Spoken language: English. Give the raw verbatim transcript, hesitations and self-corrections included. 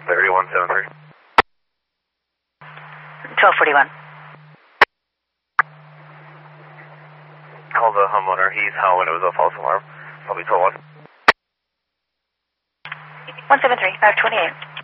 thirty-one seventy-three. twelve forty-one. Call the homeowner. He's home and it was a false alarm. I'll be told one. one seven three, five twenty-eight.